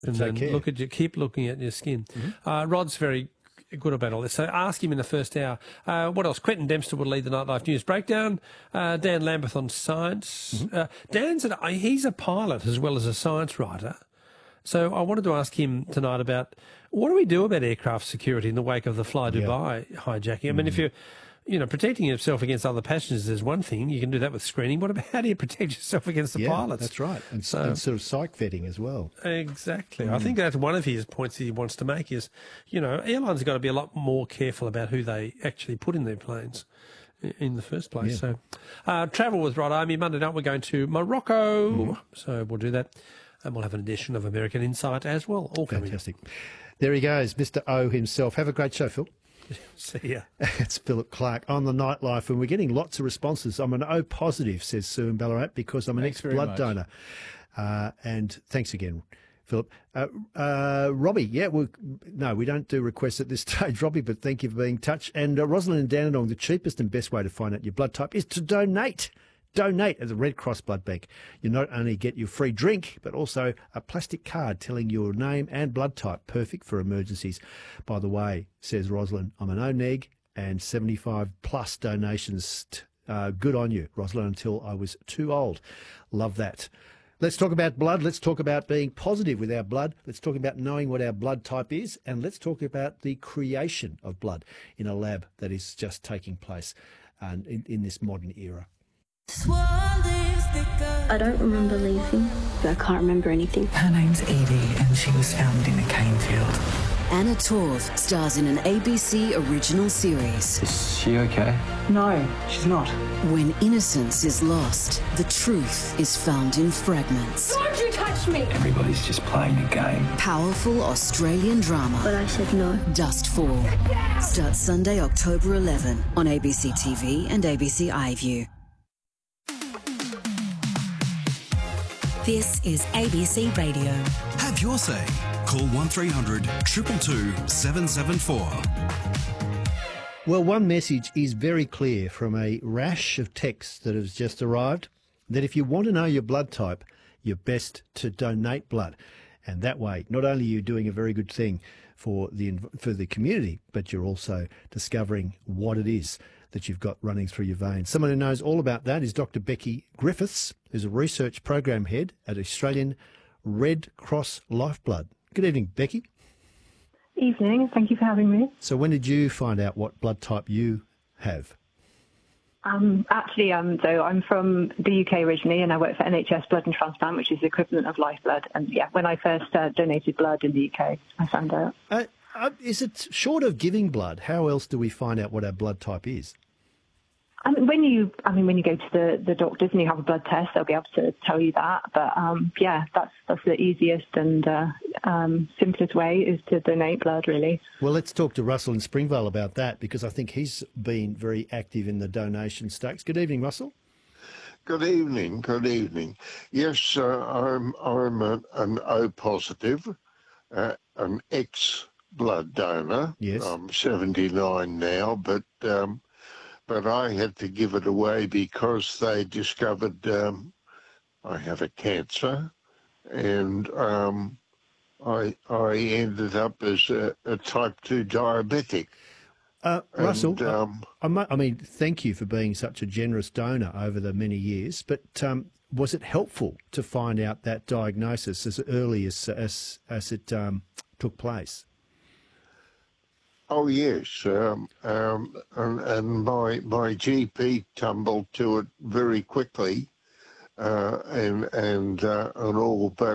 And Take then care. keep looking at your skin. Rod's very good about all this. So ask him in the first hour. What else? Quentin Dempster will lead the Nightlife News Breakdown. Dan Lambeth on science. He's a pilot as well as a science writer. So I wanted to ask him tonight about what do we do about aircraft security in the wake of the Fly Dubai hijacking? I mean, if you're protecting yourself against other passengers is one thing. You can do that with screening. What about how do you protect yourself against the pilots? That's right. And sort of psych vetting as well. Exactly. I think that's one of his points he wants to make is, airlines have got to be a lot more careful about who they actually put in their planes in the first place. Yeah. So travel with Rod Army. Monday night we're going to Morocco. So we'll do that. And we'll have an edition of American Insight as well. All coming Fantastic. There he goes, Mr. O himself. Have a great show, Phil. See ya. It's Philip Clark on the Nightlife, and we're getting lots of responses. I'm an O positive, says Sue in Ballarat, because I'm an ex-blood donor. And thanks again, Philip. Robbie, we don't do requests at this stage, Robbie, but thank you for being in touch. And Rosalind and Dandenong, the cheapest and best way to find out your blood type is to donate. Donate at the Red Cross Blood Bank. You not only get your free drink, but also a plastic card telling your name and blood type. Perfect for emergencies. By the way, says Rosalind, I'm an O-neg and 75 plus donations. Good on you, Rosalind, until I was too old. Love that. Let's talk about blood. Let's talk about being positive with our blood. Let's talk about knowing what our blood type is. And let's talk about the creation of blood in a lab that is just taking place in this modern era. I don't remember leaving. I can't remember anything. Her name's Edie, and she was found in a cane field. Anna Torv stars in an ABC original series. Is she okay? No, she's not. When innocence is lost, the truth is found in fragments. Don't you touch me! Everybody's just playing a game. Powerful Australian drama. But I said no. Dustfall. Starts Sunday, October 11 on ABC TV and ABC iView. This is ABC Radio. Have your say. Call 1300 222 774. Well, one message is very clear from a rash of texts that has just arrived, that if you want to know your blood type, you're best to donate blood. And that way, not only are you doing a very good thing for the community, but you're also discovering what it is that you've got running through your veins. Someone who knows all about that is Dr. Becky Griffiths, who's a research program head at Australian Red Cross Lifeblood. Good evening, Becky. Evening. Thank you for having me. So when did you find out what blood type you have? So I'm from the UK originally, and I work for NHS Blood and Transplant, which is the equivalent of Lifeblood. And when I first donated blood in the UK, I found out. Is it short of giving blood? How else do we find out what our blood type is? When you go to the doctors and you have a blood test, they'll be able to tell you that. But that's the easiest and simplest way is to donate blood, really. Well, let's talk to Russell in Springvale about that, because I think he's been very active in the donation stakes. Good evening, Russell. Good evening. Good evening. Yes, I'm an O positive, an ex-blood donor. Yes. I'm 79 now, but I had to give it away because they discovered I had a cancer, and I ended up as a type 2 diabetic. Russell, thank you for being such a generous donor over the many years, but was it helpful to find out that diagnosis as early as it took place? Oh, yes, and my GP tumbled to it very quickly, and all, but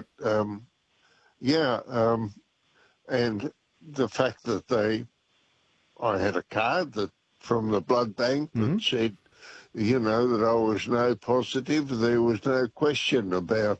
and the fact that I had a card from the blood bank that said, that I was no positive. There was no question about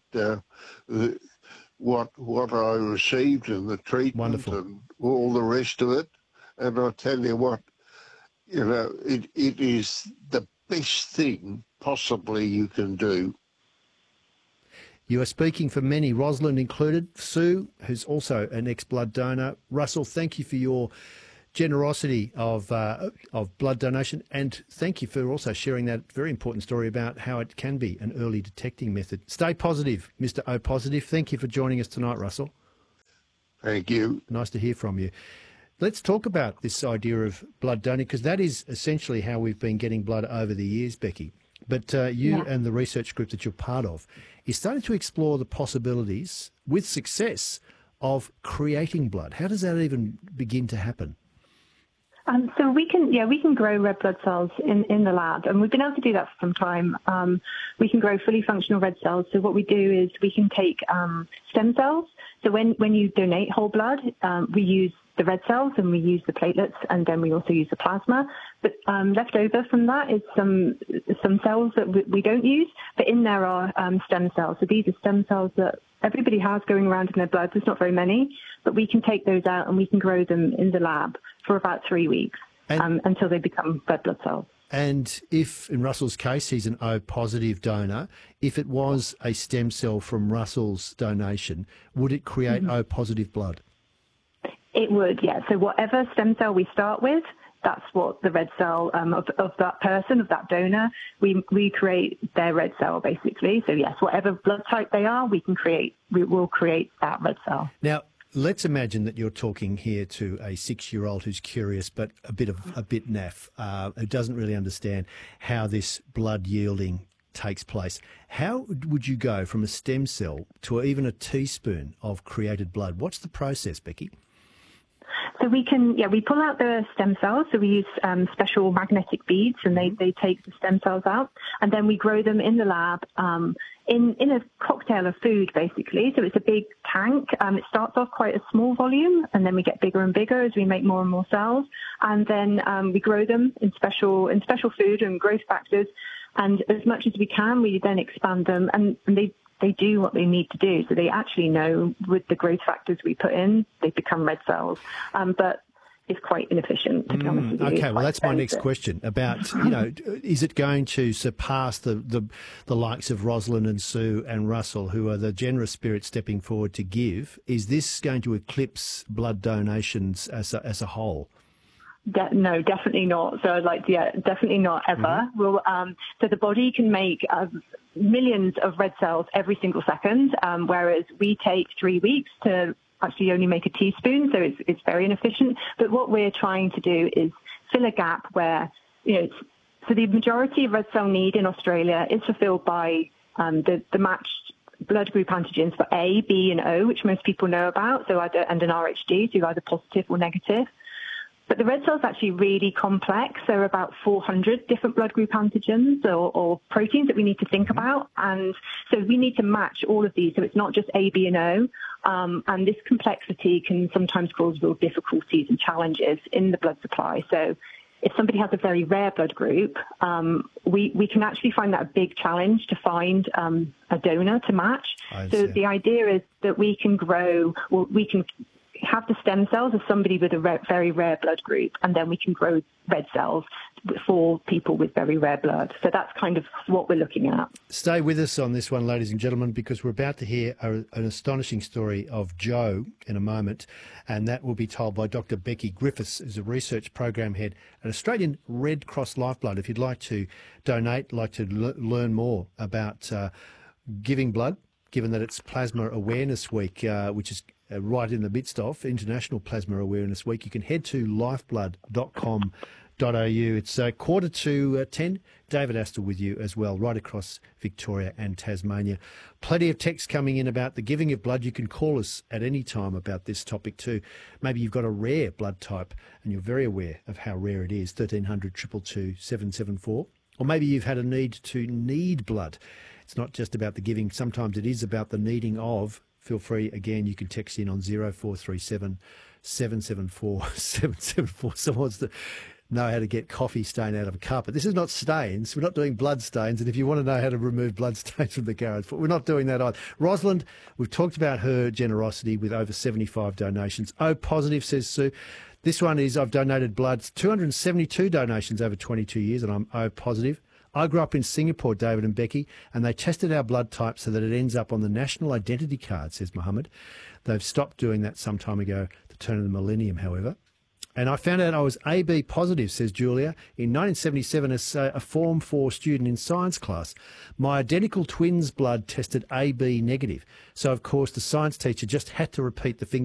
what I received and the treatment. Wonderful. And all the rest of it. And I tell you what, it is the best thing possibly you can do. You are speaking for many, Rosalind included, Sue, who's also an ex-blood donor. Russell, thank you for your generosity of blood donation, and thank you for also sharing that very important story about how it can be an early detecting method. Stay positive, Mr. O positive. Thank you for joining us tonight, Russell. Thank you. Nice to hear from you. Let's talk about this idea of blood donor, because that is essentially how we've been getting blood over the years, Becky. But you and the research group that you're part of is starting to explore the possibilities, with success, of creating blood. How does that even begin to happen? So we can grow red blood cells in the lab, and we've been able to do that for some time. We can grow fully functional red cells. So what we do is we can take stem cells. So when you donate whole blood, we use the red cells and we use the platelets, and then we also use the plasma. But left over from that is some cells that we don't use, but in there are stem cells. So these are stem cells that everybody has going around in their blood. There's not very many, but we can take those out and we can grow them in the lab for about 3 weeks until they become red blood cells. And if, in Russell's case, he's an O-positive donor, if it was a stem cell from Russell's donation, would it create O-positive blood? It would, yeah. So whatever stem cell we start with, that's what the red cell of that person, of that donor, we create their red cell, basically. So, yes, whatever blood type they are, we will create that red cell. Now, let's imagine that you're talking here to a 6-year-old who's curious but a bit naff, who doesn't really understand how this blood yielding takes place. How would you go from a stem cell to even a teaspoon of created blood? What's the process, Becky? So we pull out the stem cells. So we use special magnetic beads, and they take the stem cells out, and then we grow them in the lab in a cocktail of food, basically. So it's a big tank. It starts off quite a small volume, and then we get bigger and bigger as we make more and more cells, and then we grow them in special food and growth factors. And as much as we can, we then expand them, and they do what they need to do. So they actually know with the growth factors we put in, they become red cells. But it's quite inefficient, to be honest with you. Okay, well, that's my next question about, is it going to surpass the likes of Rosalind and Sue and Russell, who are the generous spirits stepping forward to give? Is this going to eclipse blood donations as a whole? No, definitely not. So definitely not ever. Well, so the body can make millions of red cells every single second, whereas we take 3 weeks to actually only make a teaspoon. So it's very inefficient. But what we're trying to do is fill a gap where, so the majority of red cell need in Australia is fulfilled by the matched blood group antigens for A, B, and O, which most people know about. So and an RHD, so either positive or negative. But the red cell is actually really complex. There are about 400 different blood group antigens or proteins that we need to think about. And so we need to match all of these. So it's not just A, B, and O. And this complexity can sometimes cause real difficulties and challenges in the blood supply. So if somebody has a very rare blood group, we can actually find that a big challenge to find a donor to match. So the idea is that we can have the stem cells of somebody with a very rare blood group, and then we can grow red cells for people with very rare blood. So that's kind of what we're looking at. Stay with us on this one, ladies and gentlemen, because we're about to hear an astonishing story of Joe in a moment, and that will be told by Dr. Becky Griffiths, who's a research program head at Australian Red Cross Lifeblood. If you'd like to donate, like to learn more about giving blood, given that it's Plasma Awareness Week, which is right in the midst of International Plasma Awareness Week, you can head to lifeblood.com.au. It's 9:45. David Astle with you as well, right across Victoria and Tasmania. Plenty of texts coming in about the giving of blood. You can call us at any time about this topic too. Maybe you've got a rare blood type and you're very aware of how rare it is. 1300 222 774. Or maybe you've had a need blood. It's not just about the giving. Sometimes it is about the needing of. Feel free, again, you can text in on 0437 774 774. Someone wants to know how to get coffee stain out of a cup. But this is not stains. We're not doing blood stains. And if you want to know how to remove blood stains from the garage, but we're not doing that either. Rosalind, we've talked about her generosity with over 75 donations. O positive, says Sue. This one is, I've donated blood, 272 donations over 22 years, and I'm O positive. I grew up in Singapore, David and Becky, and they tested our blood type so that it ends up on the national identity card, says Mohammed. They've stopped doing that some time ago, the turn of the millennium, however. And I found out I was AB positive, says Julia, in 1977 as a Form 4 student in science class. My identical twins' blood tested AB negative. So, of course, the science teacher just had to repeat the fingerprint